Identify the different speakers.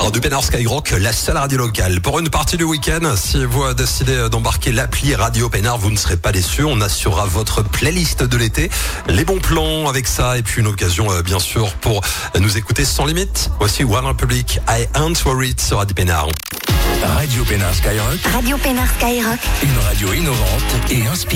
Speaker 1: Du Pénard Skyrock, la seule radio locale. Pour une partie du week-end, si vous décidez d'embarquer l'appli Radio Pénard, vous ne serez pas déçus. On assurera votre playlist de l'été. Les bons plans avec ça et puis une occasion, bien sûr, pour nous écouter sans limite. Voici One Republic, I Ain't Worried sur Radio Pénard.
Speaker 2: Radio Pénard Skyrock.
Speaker 3: Radio Pénard Skyrock.
Speaker 2: Une radio innovante et inspirante.